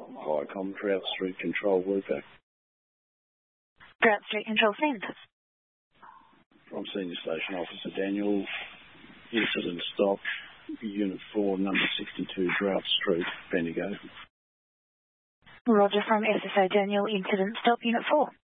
Viacom, Drought Street Control Worker. Drought Street Control sent. From Senior Station Officer Daniel, incident stop, Unit 4, number 62, Drought Street, Bendigo. Roger from SSA Daniel, incident stop, Unit 4.